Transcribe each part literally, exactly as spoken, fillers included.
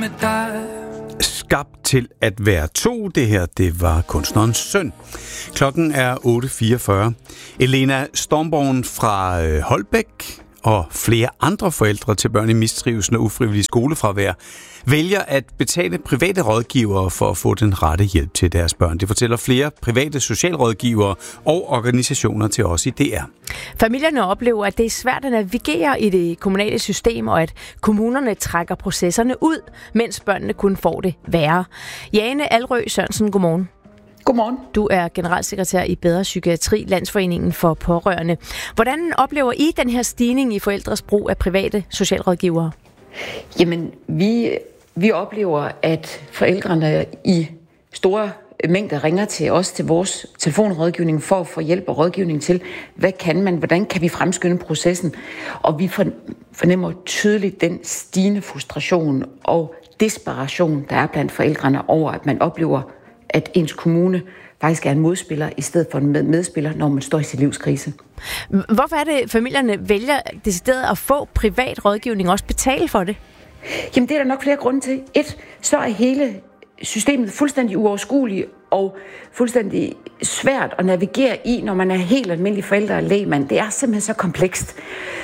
med dig. Skabt til at være to, det her, det var kunstnerens søn. Klokken er otte fireogfyrre. Elena Stormborn fra Holbæk og flere andre forældre til børn i mistrivsel og ufrivillig skolefravær vælger at betale private rådgivere for at få den rette hjælp til deres børn. Det fortæller flere private socialrådgivere og organisationer til os i D R. Familierne oplever, at det er svært at navigere i det kommunale system, og at kommunerne trækker processerne ud, mens børnene kun får det værre. Jane Alrø Sørensen, godmorgen. Godmorgen. Du er generalsekretær i Bedre Psykiatri, Landsforeningen for Pårørende. Hvordan oplever I den her stigning i forældres brug af private socialrådgivere? Jamen, vi, vi oplever, at forældrene i store mængder ringer til os, til vores telefonrådgivning, for at få hjælp og rådgivning til, hvad kan man, hvordan kan vi fremskynde processen? Og vi fornemmer tydeligt den stigende frustration og desperation, der er blandt forældrene over, at man oplever, at ens kommune faktisk er en modspiller, i stedet for en medspiller, når man står i sin livskrise. Hvorfor er det, familierne vælger decideret at få privat rådgivning og også betale for det? Jamen, det er der nok flere grunde til. Et, så er hele systemet fuldstændig uoverskueligt og fuldstændig svært at navigere i, når man er helt almindelig forælder og lægmand. Det er simpelthen så komplekst.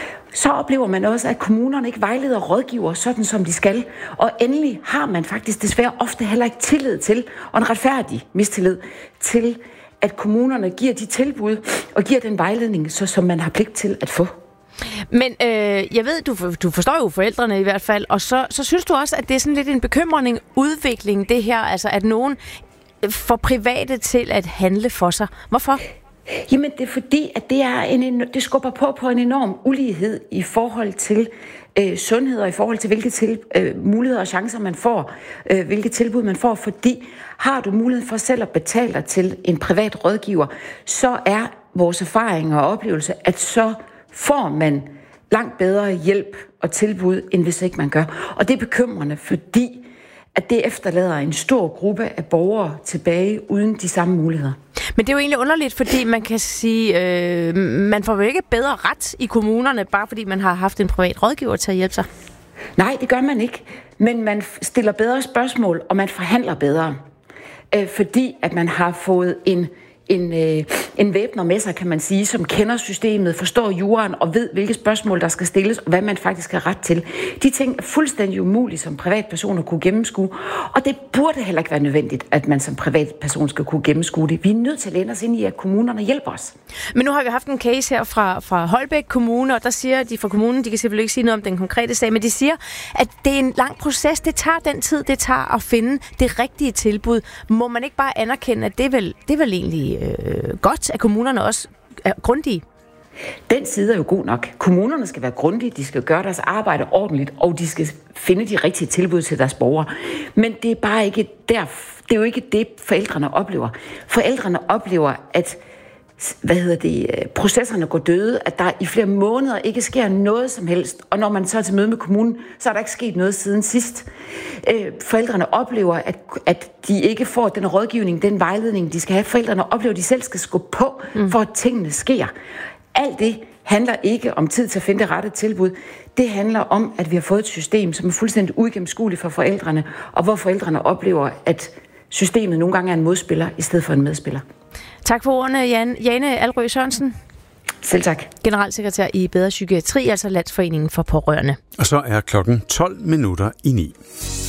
Så oplever man også, at kommunerne ikke vejleder og rådgiver sådan, som de skal. Og endelig har man faktisk desværre ofte heller ikke tillid til, og en retfærdig mistillid til, at kommunerne giver de tilbud og giver den vejledning, så, som man har pligt til at få. Men øh, jeg ved, du, du forstår jo forældrene i hvert fald, og så, så synes du også, at det er sådan lidt en bekymrende udvikling, det her, altså at nogen får private til at handle for sig. Hvorfor? Jamen, det er fordi, at det, er en, det skubber på på en enorm ulighed i forhold til øh, sundhed og i forhold til, hvilke til, øh, muligheder og chancer man får, øh, hvilke tilbud man får. Fordi har du mulighed for selv at betale dig til en privat rådgiver, så er vores erfaring og oplevelse, at så får man langt bedre hjælp og tilbud, end hvis ikke man gør. Og det er bekymrende, fordi at det efterlader en stor gruppe af borgere tilbage uden de samme muligheder. Men det er jo egentlig underligt, fordi man kan sige, øh, man får jo ikke bedre ret i kommunerne, bare fordi man har haft en privat rådgiver til at hjælpe sig. Nej, det gør man ikke. Men man stiller bedre spørgsmål, og man forhandler bedre. Øh, fordi at man har fået en, en, øh, en væbner med sig, kan man sige, som kender systemet, forstår juraen og ved, hvilke spørgsmål der skal stilles, og hvad man faktisk har ret til. De ting er fuldstændig umulige som privatperson at kunne gennemskue, og det burde heller ikke være nødvendigt, at man som privatperson skal kunne gennemskue det. Vi er nødt til at læne os ind i, at kommunerne hjælper os. Men nu har vi haft en case her fra, fra Holbæk Kommune, og der siger de fra kommunen, de kan selvfølgelig ikke sige noget om den konkrete sag, men de siger, at det er en lang proces. Det tager den tid, det tager at finde det rigtige tilbud. Må man ikke bare anerkende, at det er vel, det er vel egentlig øh, godt, at kommunerne også er grundige? Den side er jo god nok. Kommunerne skal være grundige, de skal gøre deres arbejde ordentligt, og de skal finde de rigtige tilbud til deres borgere. Men det er bare ikke der, det er jo ikke det, forældrene oplever. Forældrene oplever, at hvad hedder det, processerne går døde, at der i flere måneder ikke sker noget som helst, og når man så er til møde med kommunen, så er der ikke sket noget siden sidst. Forældrene oplever, at, at de ikke får den rådgivning, den vejledning, de skal have. Forældrene oplever, at de selv skal skubbe på, for at tingene sker. Alt det handler ikke om tid til at finde det rette tilbud. Det handler om, at vi har fået et system, som er fuldstændig uigennemskueligt for forældrene, og hvor forældrene oplever, at systemet nogle gange er en modspiller, i stedet for en medspiller. Tak for ordene, Jan. Jane Alrø Sørensen. Selv tak. Generalsekretær i Bedre Psykiatri, altså Landsforeningen for Pårørende. Og så er klokken tolv minutter i ni.